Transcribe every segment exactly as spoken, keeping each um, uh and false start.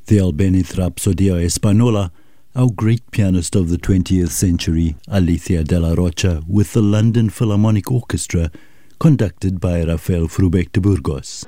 The Albéniz Rhapsodia Española, our great pianist of the twentieth century, Alicia de la Rocha, with the London Philharmonic Orchestra, conducted by Rafael Frubeck de Burgos.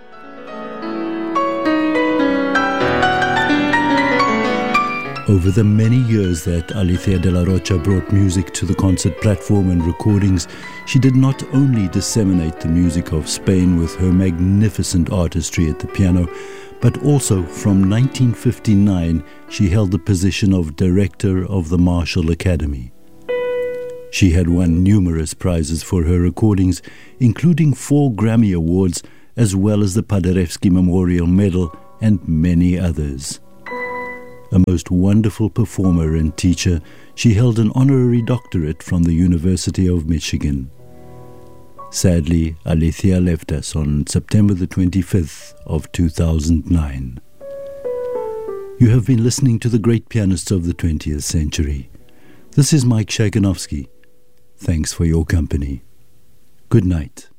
Over the many years that Alicia de la Rocha brought music to the concert platform and recordings, she did not only disseminate the music of Spain with her magnificent artistry at the piano, but also from nineteen fifty-nine she held the position of director of the Marshall Academy. She had won numerous prizes for her recordings, including four Grammy Awards, as well as the Paderewski Memorial Medal and many others. A most wonderful performer and teacher, she held an honorary doctorate from the University of Michigan. Sadly, Alicia left us on September the twenty-fifth of two thousand nine. You have been listening to the great pianists of the twentieth century. This is Mike Shaganowski. Thanks for your company. Good night.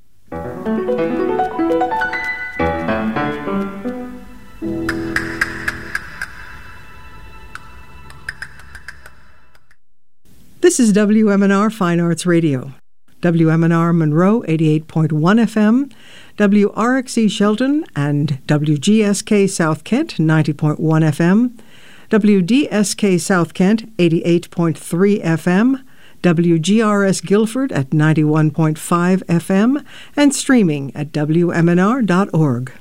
This is W M N R Fine Arts Radio. W M N R Monroe eighty-eight point one F M, W R X E Shelton and W G S K South Kent ninety point one F M, W D S K South Kent eighty-eight point three F M, W G R S Guilford at ninety-one point five F M, and streaming at W M N R dot org.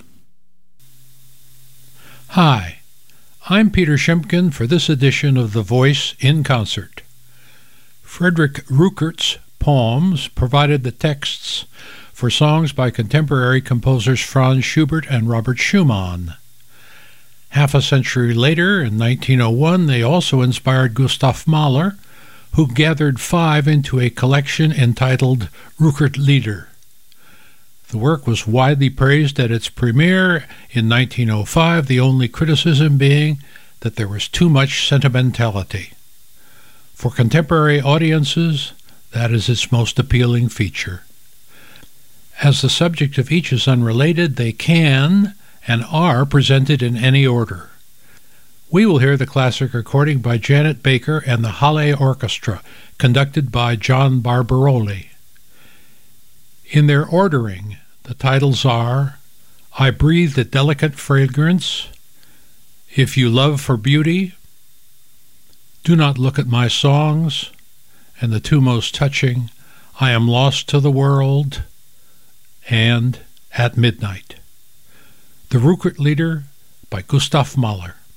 Hi, I'm Peter Shimkin for this edition of The Voice in Concert. Frederick Ruckert's poems provided the texts for songs by contemporary composers Franz Schubert and Robert Schumann. Half a century later, in nineteen oh one, they also inspired Gustav Mahler, who gathered five into a collection entitled Ruckert Lieder. The work was widely praised at its premiere in nineteen oh five, the only criticism being that there was too much sentimentality. For contemporary audiences, that is its most appealing feature. As the subject of each is unrelated, they can and are presented in any order. We will hear the classic recording by Janet Baker and the Halle Orchestra, conducted by John Barbaroli. In their ordering, the titles are I Breathe a Delicate Fragrance, If You Love for Beauty, Do Not Look at My Songs, and the two most touching, I Am Lost to the World, and At Midnight. The Ruckert Lieder by Gustav Mahler.